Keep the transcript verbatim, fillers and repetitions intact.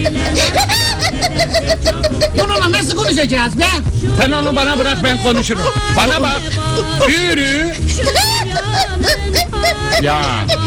Bununla nasıl konuşacağız be? Sen onu bana bırak, ben konuşurum. Bana bak. Yürü. Ya